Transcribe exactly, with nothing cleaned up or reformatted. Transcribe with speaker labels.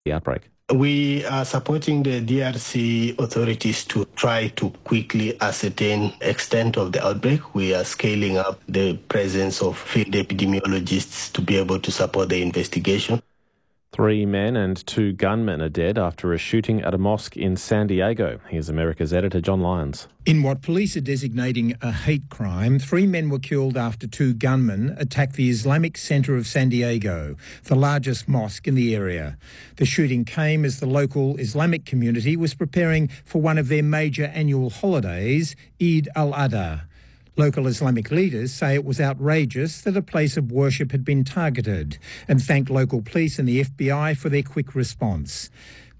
Speaker 1: the outbreak?
Speaker 2: We are supporting the D R C authorities to try to quickly ascertain extent of the outbreak. We are scaling up the presence of field epidemiologists to be able to support the investigation.
Speaker 1: Three men and two gunmen are dead after a shooting at a mosque in San Diego. Here's America's editor, John Lyons.
Speaker 3: In what police are designating a hate crime, three men were killed after two gunmen attacked the Islamic Centre of San Diego, the largest mosque in the area. The shooting came as the local Islamic community was preparing for one of their major annual holidays, Eid al-Adha. Local Islamic leaders say it was outrageous that a place of worship had been targeted and thanked local police and the F B I for their quick response.